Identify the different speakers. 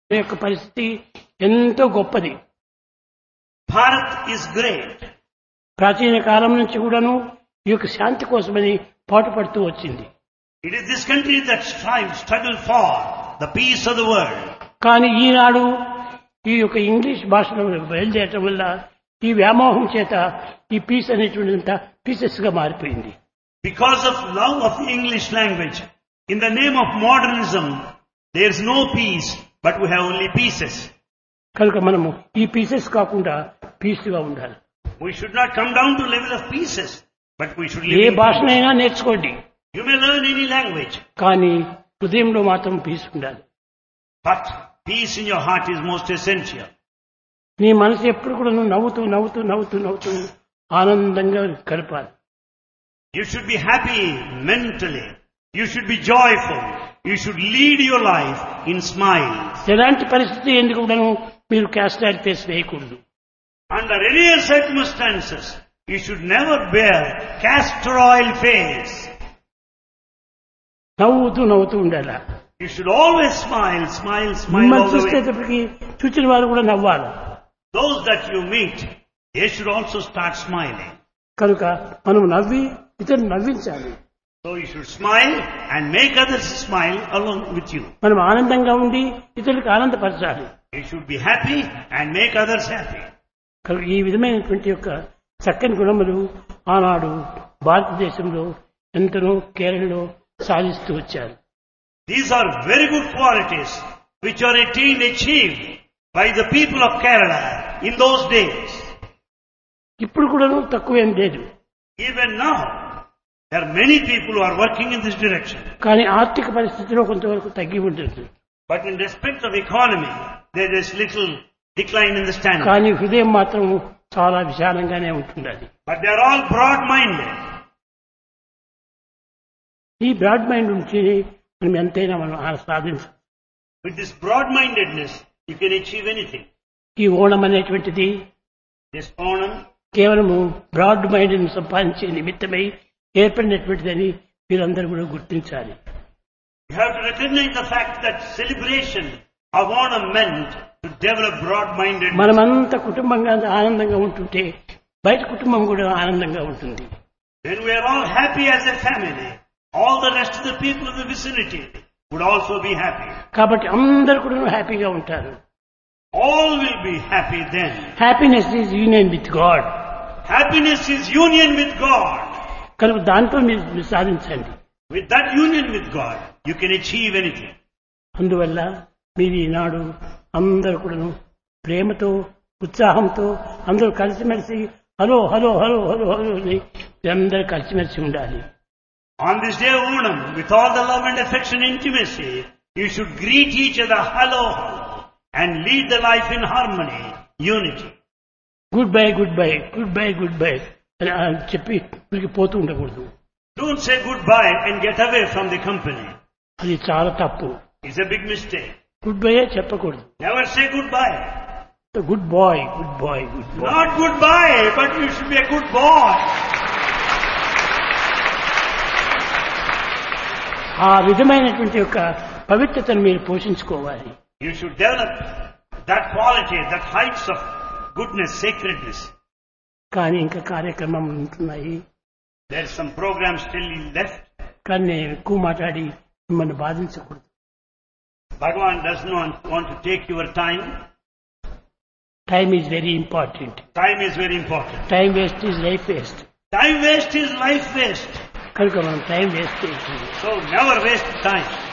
Speaker 1: యొక్క పరిస్థితి ఎంతో గొప్పది.
Speaker 2: Bharat is great.
Speaker 1: ప్రాచీన కాలం నుంచి కూడాను ఈ యొక్క శాంతి కోసమని పాటుపడుతూ వచ్చింది.
Speaker 2: It is this country that struggle for the peace of the world.
Speaker 1: కానీ ఈనాడు ఈ యొక్క ఇంగ్లీష్ భాషలో బయలుదేరటం వల్ల ఈ వ్యామోహం చేత ఈ పీస్ అనేటువంటిదంతా పీసెస్ గా మారిపోయింది.
Speaker 2: Because of love of the English language, in the name of modernism, there is no peace, but we have only pieces.
Speaker 1: కనుక మనము ఈ పీసెస్ కాకుండా పీస్ గా ఉండాలి.
Speaker 2: We should not come down to level of pieces, but we should
Speaker 1: A
Speaker 2: live in peace.
Speaker 1: భాషనైనా నేర్చుకోండి,
Speaker 2: You may learn any language,
Speaker 1: కానీ హృదయంలో మాత్రం పీస్ ఉండాలి.
Speaker 2: but peace in your heart is most essential.
Speaker 1: నీ మనసు ఎప్పుడు కూడా నవ్వుతూ నవ్వుతూ నవ్వుతూ నవ్వుతూ ఆనందంగా గడపాలి.
Speaker 2: You should be happy mentally. You should be joyful. You should lead your life in smiles.
Speaker 1: ఎలాంటి పరిస్థితి ఎందుకు కూడాను మీరు క్యాస్టర్ ఫేస్ వేయకూడదు.
Speaker 2: Under any circumstances, you should never bear castor oil face.
Speaker 1: నవ్వుతూ నవ్వుతూ ఉండాలి.
Speaker 2: You should always smile, smile, smile
Speaker 1: మిమ్మల్ని
Speaker 2: all the way.
Speaker 1: చూసేటప్పటికి చూచిన వారు కూడా నవ్వాలి.
Speaker 2: Those that you meet, they should also start smiling.
Speaker 1: కనుక మనం నవ్వి ఇతరులు నవ్వించాలి.
Speaker 2: So you should smile and make others smile along with you.
Speaker 1: మనం ఆనందంగా ఉండి ఇతరులకు ఆనందపరచాలి.
Speaker 2: You should be happy and make others happy.
Speaker 1: కనుక ఈ విధమైనటువంటి యొక్క చక్కని గుణములు ఆనాడు భారతదేశంలో ఎంతనో కేరళలో సాధిస్తూ వచ్చారు.
Speaker 2: These are very good qualities which are achieved by the people of Kerala in those days.
Speaker 1: ఇప్పుడు కూడాను తక్కువేం లేదు.
Speaker 2: Even now, there are many people who are working in this direction.
Speaker 1: కానీ ఆర్థిక పరిస్థితిలో కొంతవరకు తగ్గి ఉంటుంది.
Speaker 2: But in respect of economy, there is little decline in the standard.
Speaker 1: కానీ హృదయం మాత్రం చాలా విశాలంగానే ఉంటుంది.
Speaker 2: But they are all broad-minded.
Speaker 1: ఈ బ్రాడ్ మైండ్ నుంచి మనం ఎంతైనా మనం సాధించాలి.
Speaker 2: With this broad-mindedness, you can achieve anything.
Speaker 1: ఈ ఓణం అనేటువంటిది
Speaker 2: This Onam,
Speaker 1: కేవలము బ్రాడ్ మైండ్ ను సంపాదించే నిమిత్తమై ఏర్పడినటువంటిదని మీరందరూ కూడా గుర్తించాలి.
Speaker 2: you have to recognize the fact that celebration of Onam meant to develop broad-mindedness.
Speaker 1: మనమంతా కుటుంబంగా ఆనందంగా ఉంటుంటే బయట కుటుంబం కూడా ఆనందంగా ఉంటుంది.
Speaker 2: When we are all happy as a family, all the rest of the people in the vicinity would also be happy.
Speaker 1: కాబట్టి అందరూ కూడా హ్యాపీగా ఉంటారు.
Speaker 2: All will be happy then.
Speaker 1: Happiness is union with God.
Speaker 2: Happiness is union with God.
Speaker 1: కనుక దాంతో మీరు సాధించండి.
Speaker 2: With that union with God, you can achieve anything.
Speaker 1: అందువల్ల మీరు ఈనాడు అందరూ కూడా ప్రేమతో ఉత్సాహంతో అందరూ కలిసిమెలిసి hello hello hello hello hello అని అందరూ కలిసిమెలిసి ఉండాలి.
Speaker 2: On this day of Onam, with all the love and affection and intimacy, you should greet each other hello, hello, and lead the life in harmony, unity.
Speaker 1: Good bye good bye good bye good bye అని చెప్పి వీరికి పోతూ ఉండకూడదు.
Speaker 2: Don't say goodbye and get away from the company.
Speaker 1: అది చాలా తప్పు.
Speaker 2: It's a big mistake.
Speaker 1: Good బైయే చెప్పకూడదు.
Speaker 2: Never say goodbye.
Speaker 1: Good bye good bye good bye.
Speaker 2: Not goodbye, but you should be a good boy.
Speaker 1: ఆ విధమైనటువంటి యొక్క పవిత్రతను మీరు పోషించుకోవాలి.
Speaker 2: You should develop that quality, that heights of goodness, sacredness.
Speaker 1: కానీ ఇంకా కార్యక్రమం ఉంటున్నాయి.
Speaker 2: There is some program still left.
Speaker 1: కానీ నేను ఎక్కువ మాట్లాడి మిమ్మల్ని బాధించకూడదు.
Speaker 2: Bhagavan does not want to take your time.
Speaker 1: Time is very important.
Speaker 2: Time is very important.
Speaker 1: Time waste is life waste.
Speaker 2: Time waste is life waste.
Speaker 1: కనుక మనం time waste చేయకూడదు.
Speaker 2: So never waste time.